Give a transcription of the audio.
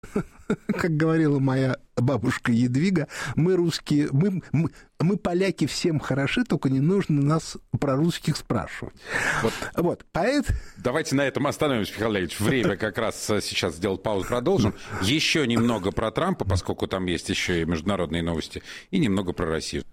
Как говорила моя бабушка Едвига, мы русские, мы поляки всем хороши, только не нужно нас про русских спрашивать. Вот. Давайте на этом остановимся, Михаил Леонидович. Время как раз сейчас сделать паузу, продолжим. Еще немного про Трампа, поскольку там есть еще и международные новости, и немного про Россию.